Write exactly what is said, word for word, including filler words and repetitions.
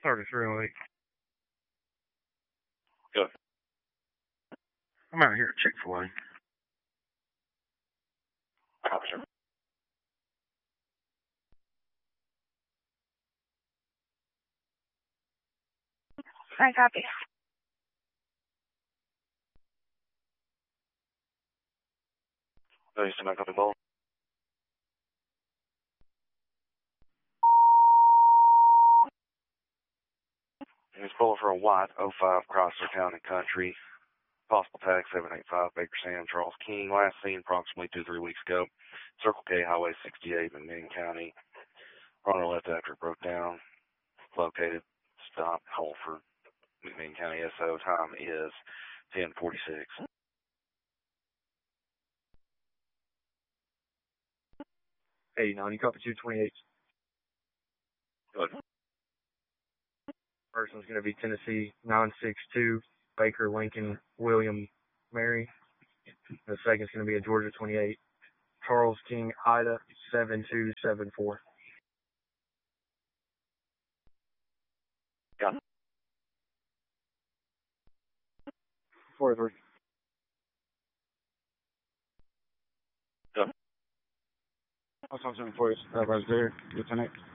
thirty-three oh eight. Good. I'm out here at Chick-fil-A. Copy, sir. I copy. No, you still not copy ball? He's pulling for a white oh five Chrysler Town and Country. Possible tag seven eight five Baker Sam Charles King. Last seen approximately two, three weeks ago. Circle K Highway sixty-eight, McMinn County. Runner left after it broke down. Located. Stop. Holford. McMinn County S O. Time is ten forty-six. eighty-nine, you copy two twenty-eight. Good. First one's going to be Tennessee nine six two, Baker Lincoln William Mary. The second's going to be a Georgia twenty-eight, Charles King Ida seven two seven four. Got it. forty-three. Good. I'll talk to him for you. Everybody's there. Lieutenant.